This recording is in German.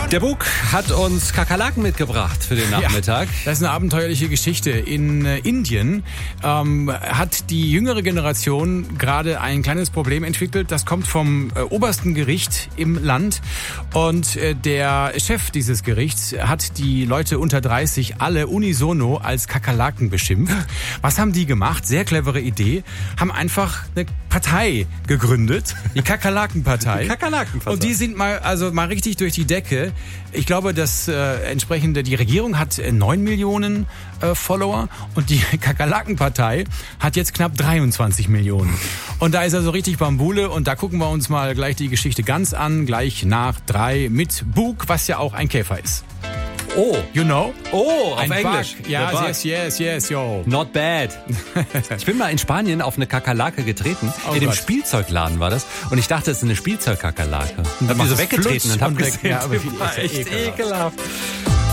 Der Bug hat uns Kakerlaken mitgebracht für den Nachmittag. Ja, das ist eine abenteuerliche Geschichte. In Indien hat die jüngere Generation gerade ein kleines Problem entwickelt. Das kommt vom obersten Gericht im Land. Und der Chef dieses Gerichts hat die Leute unter 30 alle unisono als Kakerlaken beschimpft. Was haben die gemacht? Sehr clevere Idee. Haben einfach eine Partei gegründet. Die Kakerlakenpartei. Die Kakerlakenpartei. Und die sind mal richtig durch die Decke. Ich glaube, die Regierung hat 9 Millionen Follower und die Kakerlakenpartei hat jetzt knapp 23 Millionen. Und da ist er so richtig Bambule und da gucken wir uns mal gleich die Geschichte ganz an, gleich nach 3 mit Bug, was ja auch ein Käfer ist. Oh. You know? Oh, auf ein Englisch. Bug. Ja, yes, yo. Not bad. Ich bin mal in Spanien auf eine Kakerlake getreten. Oh in dem Gott. Spielzeugladen war das. Und ich dachte, es ist eine Spielzeugkakerlake. Und hab die so weggetreten und hab gesehen, Ja, aber die war echt ekelhaft.